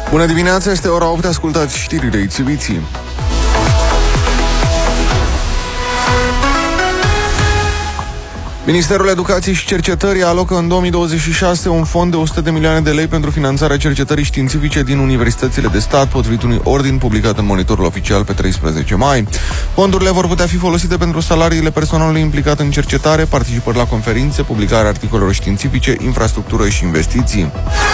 Bună dimineața, este ora 8, ascultați știrile Ițibiții. Ministerul Educației și Cercetării alocă în 2026 un fond de 100 de milioane de lei pentru finanțarea cercetării științifice din universitățile de stat, potrivit unui ordin publicat în Monitorul Oficial pe 13 mai. Fondurile vor putea fi folosite pentru salariile personalului implicat în cercetare, participări la conferințe, publicarea articolelor științifice, infrastructură și investiții.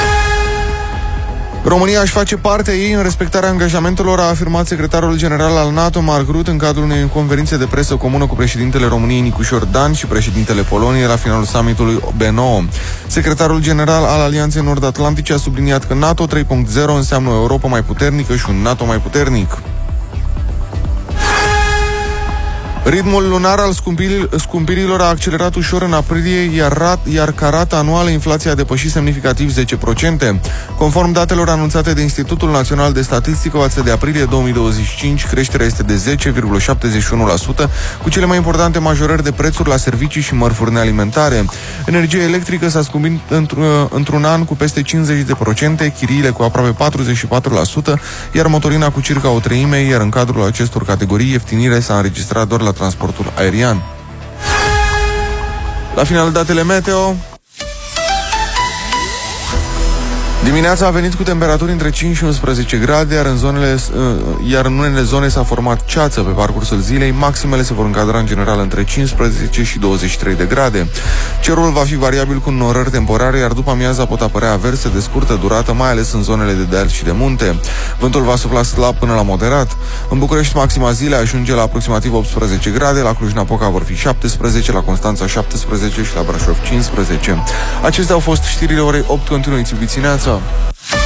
România își face partea ei în respectarea angajamentelor, a afirmat secretarul general al NATO, Mark Rutte, în cadrul unei conferințe de presă comună cu președintele României, Nicușor Dan, și președintele Poloniei la finalul summitului B9. Secretarul general al Alianței Nord-Atlantice a subliniat că NATO 3.0 înseamnă o Europa mai puternică și un NATO mai puternic. Ritmul lunar al scumpirilor a accelerat ușor în aprilie, iar ca rată anuală inflația a depășit semnificativ 10%. Conform datelor anunțate de Institutul Național de Statistică, față de aprilie 2025, creșterea este de 10,71%, cu cele mai importante majorări de prețuri la servicii și mărfuri nealimentare. Energia electrică s-a scumpit într-un an cu peste 50%, chiriile cu aproape 44%, iar motorina cu circa o treime, iar în cadrul acestor categorii ieftinire s-a înregistrat doar la transportul aerian. La final, datele meteo. Dimineața a venit cu temperaturi între 5 și 11 grade, iar în unele zone s-a format ceață pe parcursul zilei. Maximele se vor încadra în general între 15 și 23 de grade. Cerul va fi variabil cu norări temporare, iar după amiaza pot apărea averse de scurtă durată, mai ales în zonele de deal și de munte. Vântul va sufla slab până la moderat. În București, maxima zilei ajunge la aproximativ 18 grade, la Cluj-Napoca vor fi 17, la Constanța 17 și la Brașov 15. Acestea au fost știrile orei 8, continuă Ițibițineața.